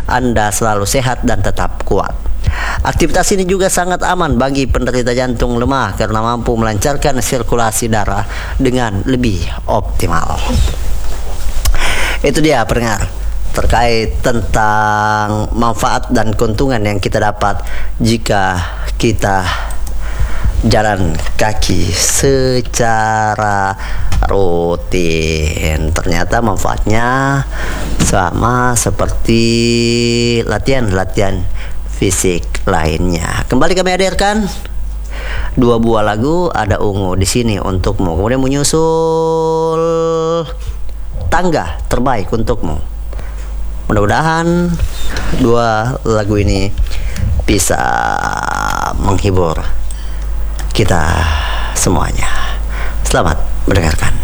Anda selalu sehat dan tetap kuat. Aktivitas ini juga sangat aman bagi penderita jantung lemah karena mampu melancarkan sirkulasi darah dengan lebih optimal. Itu dia pendengar, terkait tentang manfaat dan keuntungan yang kita dapat jika kita jalan kaki secara rutin. Ternyata manfaatnya sama seperti latihan fisik lainnya. Kembali kami hadirkan 2 buah lagu, ada Ungu di sini untukmu. Kemudian menyusul Tangga Terbaik untukmu. Mudah-mudahan 2 lagu ini bisa menghibur kita semuanya. Selamat mendengarkan.